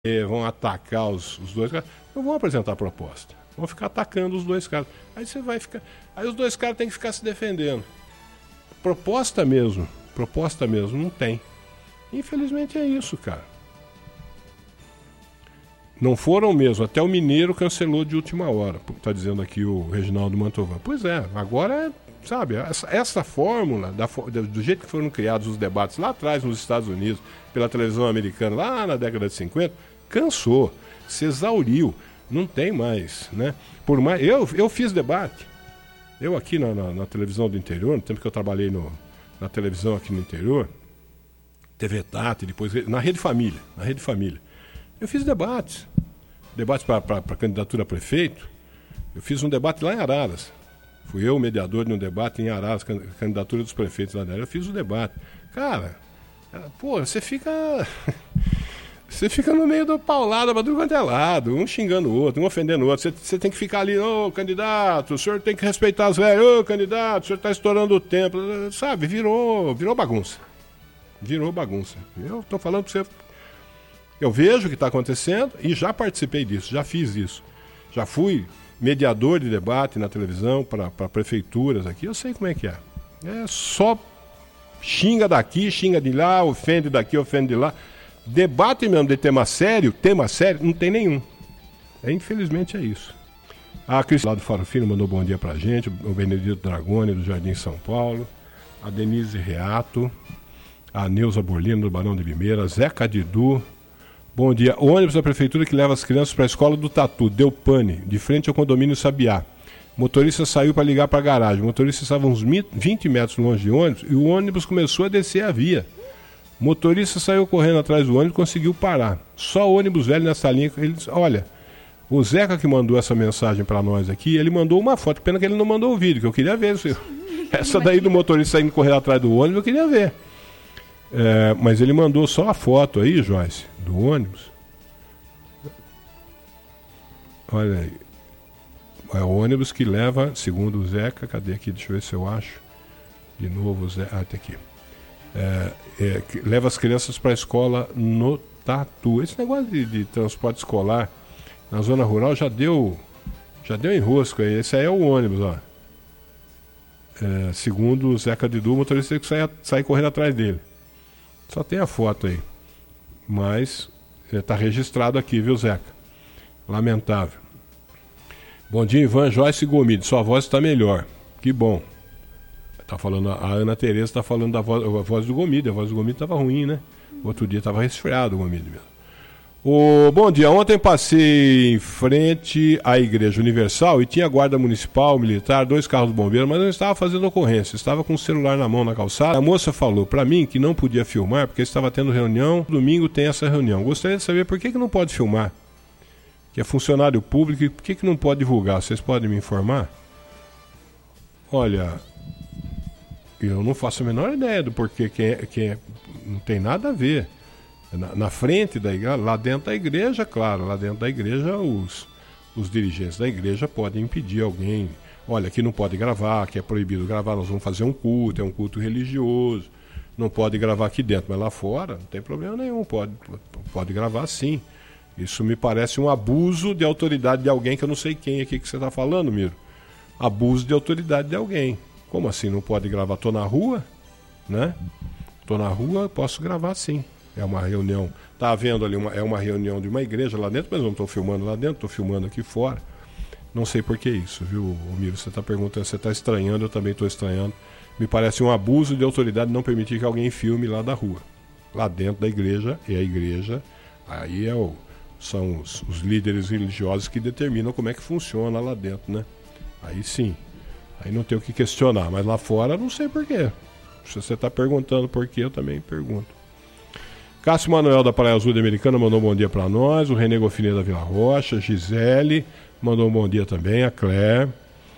vão atacar os dois caras, não vão apresentar proposta. Vão ficar atacando os dois caras. Aí você vai ficar. Aí os dois caras têm que ficar se defendendo. Proposta mesmo, não tem. Infelizmente é isso, cara. Não foram mesmo, até o Mineiro cancelou de última hora, tá dizendo aqui o Reginaldo Mantovan. Pois é, agora, sabe, essa fórmula, do jeito que foram criados os debates lá atrás nos Estados Unidos, pela televisão americana, lá na década de 50, cansou, se exauriu, não tem mais, né? Por mais, eu fiz debate, eu aqui na televisão do interior, no tempo que eu trabalhei na televisão aqui no interior, TV Tati, depois na Rede Família, eu fiz debates para candidatura a prefeito. Eu fiz um debate lá em Araras. Fui eu o mediador de um debate em Araras, candidatura dos prefeitos lá dela. Eu fiz o debate. Cara, você fica no meio da paulada para tudo quanto é lado, um xingando o outro, um ofendendo o outro. Você tem que ficar ali, candidato, o senhor tem que respeitar as regras, candidato, o senhor está estourando o tempo. Sabe, virou bagunça. Virou bagunça. Eu estou falando para você. Eu vejo o que está acontecendo e já participei disso, já fiz isso. Já fui mediador de debate na televisão para prefeituras aqui, eu sei como é que é. É só xinga daqui, xinga de lá, ofende daqui, ofende de lá. Debate mesmo de tema sério, não tem nenhum. Infelizmente é isso. A Cristina lá do Faro Filho mandou bom dia pra gente, o Benedito Dragoni do Jardim São Paulo, a Denise Reato, a Neuza Borlino do Barão de Limeira, Zeca Didu. Bom dia. O ônibus da prefeitura que leva as crianças para a escola do Tatu deu pane, de frente ao condomínio Sabiá. O motorista saiu para ligar para a garagem. O motorista estava uns 20 metros longe de ônibus e o ônibus começou a descer a via. O motorista saiu correndo atrás do ônibus e conseguiu parar. Só o ônibus velho nessa linha. Ele disse, olha, o Zeca que mandou essa mensagem para nós aqui, ele mandou uma foto. Pena que ele não mandou o vídeo, que eu queria ver. Essa daí do motorista saindo correndo atrás do ônibus, eu queria ver. Mas ele mandou só a foto aí, Joyce, do ônibus. Olha aí. É o ônibus que leva, segundo o Zeca, cadê aqui? Deixa eu ver se eu acho. De novo o Zeca. Tá aqui. Que leva as crianças para a escola no Tatu. Esse negócio de transporte escolar na zona rural já deu enrosco aí. Esse aí é o ônibus, ó. Segundo o Zeca Didu, o motorista tem que sair correndo atrás dele. Só tem a foto aí. Mas está registrado aqui, viu, Zeca? Lamentável. Bom dia, Ivan, Joyce e Gomide. Sua voz está melhor. Que bom. Tá falando, a Ana Tereza está falando da voz do Gomide. A voz do Gomide estava ruim, né? Outro dia estava resfriado o Gomide mesmo. Bom dia, ontem passei em frente à Igreja Universal e tinha guarda municipal, militar, 2 carros de bombeiro, mas não estava fazendo ocorrência, estava com o celular na mão na calçada. A moça falou para mim que não podia filmar porque estava tendo reunião, domingo tem essa reunião. Gostaria de saber por que não pode filmar, que é funcionário público, e por que não pode divulgar? Vocês podem me informar? Olha, eu não faço a menor ideia do porquê, não tem nada a ver. Na frente da igreja, lá dentro da igreja, claro, lá dentro da igreja os dirigentes da igreja podem impedir alguém, olha, aqui não pode gravar, aqui é proibido gravar, nós vamos fazer um culto, é um culto religioso, não pode gravar aqui dentro, mas lá fora não tem problema nenhum, pode gravar sim. Isso me parece um abuso de autoridade de alguém, que eu não sei quem aqui que você está falando, Miro. Abuso de autoridade de alguém. Como assim não pode gravar? Estou na rua, né? Estou na rua, posso gravar sim. É uma reunião, está havendo ali uma reunião de uma igreja lá dentro, mas não estou filmando lá dentro, estou filmando aqui fora. Não sei por que isso, viu, Miro? Você está perguntando, você está estranhando, eu também estou estranhando. Me parece um abuso de autoridade não permitir que alguém filme lá da rua. Lá dentro da igreja, e a igreja, aí são os líderes religiosos que determinam como é que funciona lá dentro, né? Aí sim, aí não tem o que questionar, mas lá fora não sei por quê. Se você está perguntando por quê, eu também pergunto. Cássio Manuel da Praia Azul da Americana mandou um bom dia para nós. O René Gofinet da Vila Rocha. Gisele mandou um bom dia também. A Claire.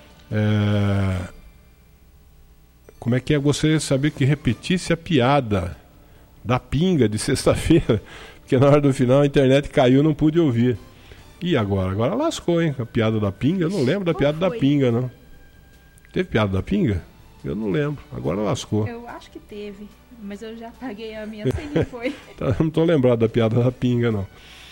Como é que é? Gostaria de saber que repetisse a piada da pinga de sexta-feira, porque na hora do final a internet caiu, não pude ouvir. E agora? Agora lascou, hein? A piada da pinga. Eu não lembro da piada da pinga, não. Teve piada da pinga? Eu não lembro. Agora lascou. Eu acho que teve. Mas eu já paguei a minha, não sei quem foi. Não estou lembrado da piada da pinga, não.